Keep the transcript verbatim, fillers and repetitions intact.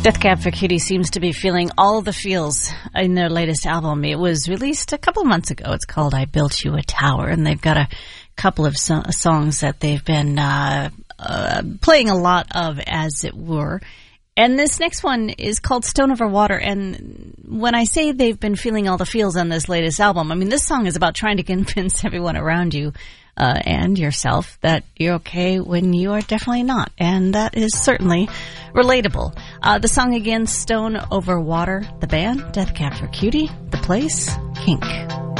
Death Cab for Cutie seems to be feeling all the feels in their latest album. It was released a couple months ago. It's called I Built You a Tower, and they've got a couple of so- songs that they've been uh, uh, playing a lot of, as it were. And this next one is called Stone Over Water, and when I say they've been feeling all the feels on this latest album, I mean this song is about trying to convince everyone around you uh, and yourself that you're okay when you are definitely not, and that is certainly relatable. Uh, the song again, Stone Over Water. The band, Death Cab for Cutie. The place, Kink.